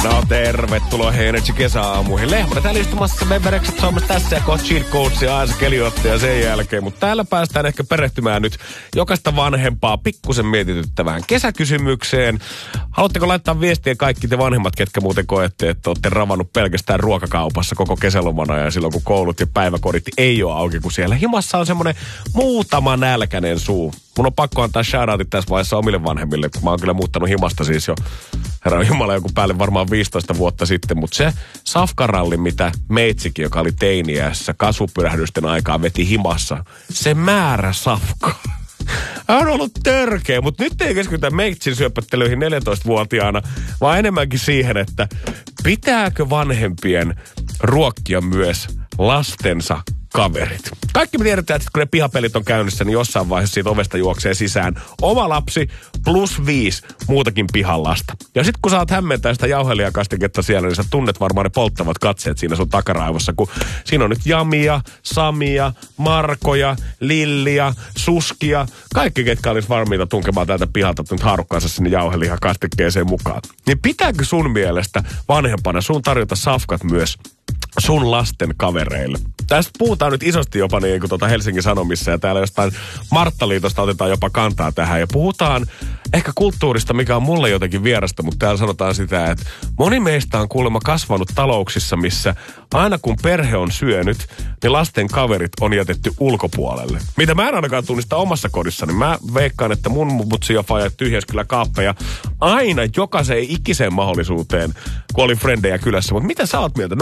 No tervetuloa Energy kesäaamuihin. Lehmonen täällä istumassa, Beberekset Suomessa tässä ja kohta Cheat Codes ja Aisa Keliotti ja sen jälkeen. Mutta täällä päästään ehkä perehtymään nyt jokaista vanhempaa pikkusen mietityttävään kesäkysymykseen. Haluatteko laittaa viestiä kaikki te vanhemmat, ketkä muuten koette, että olette ravannut pelkästään ruokakaupassa koko kesälomana ja silloin kun koulut ja päiväkodit ei ole auki, kun siellä himassa on semmoinen muutama nälkäinen suu. Mun on pakko antaa shoutoutit tässä vaiheessa omille vanhemmille, kun mä oon kyllä muuttanut himasta siis jo, herran jumala, joku päälle varmaan 15 vuotta sitten, mutta se safkaralli, mitä meitsikin, joka oli teiniässä, kasvupyrähdysten aikaa veti himassa, se määrä safkaa. On ollut törkeä, mutta nyt ei keskitytä meitsin syöpöttelyihin 14-vuotiaana, vaan enemmänkin siihen, että pitääkö vanhempien ruokkia myös lastensa kaverit. Kaikki me tiedetään, että kun ne pihapelit on käynnissä, niin jossain vaiheessa siitä ovesta juoksee sisään oma lapsi plus 5 muutakin pihallasta. Ja sit kun sä oot hämmentää sitä jauhelijakastiketta siellä, niin sä tunnet varmaan ne polttavat katseet siinä sun takaraivossa, kun siinä on nyt Jamia, Samia, Markoja, Lillia, Suskia, kaikki ketkä olisi varmiita tunkemaan täältä pihalta nyt haarukkaansa sinne jauhelihakastikkeeseen mukaan. Niin pitääkö sun mielestä vanhempana sun tarjota safkat myös sun lasten kavereille? Tästä puhutaan nyt isosti jopa niin kuin Helsingin Sanomissa ja täällä jostain Marttaliitosta otetaan jopa kantaa tähän. Ja puhutaan ehkä kulttuurista, mikä on mulle jotenkin vierasta, mutta täällä sanotaan sitä, että moni meistä on kuulemma kasvanut talouksissa, missä aina kun perhe on syönyt, niin lasten kaverit on jätetty ulkopuolelle. Mitä mä en ainakaan tunnista omassa kodissani. Mä veikkaan, että mun mutsi ja fajat tyhjäs kyllä kaappeja aina jokaiseen ikiseen mahdollisuuteen, kun oli frendejä kylässä. Mutta mitä sä oot mieltä?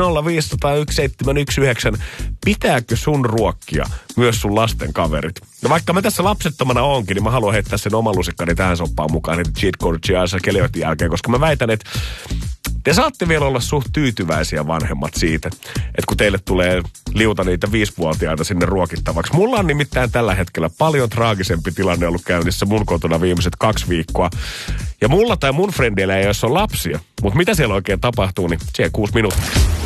050501719. Pitääkö sun ruokkia myös sun lasten kaverit? No vaikka mä tässä lapsettomana oonkin, niin mä haluan heittää sen oman lusikkani tähän soppaan mukaan niitä Cheat Codes ja Aisa Keliotin jälkeen, koska mä väitän, että te saatte vielä olla suht tyytyväisiä vanhemmat siitä, että kun teille tulee liuta niitä 5-vuotiaita sinne ruokittavaksi. Mulla on nimittäin tällä hetkellä paljon traagisempi tilanne ollut käynnissä mun kotona viimeiset 2 viikkoa. Ja mulla tai mun frendeillä ei ole lapsia. Mutta mitä siellä oikein tapahtuu, niin siellä 6 minuuttia.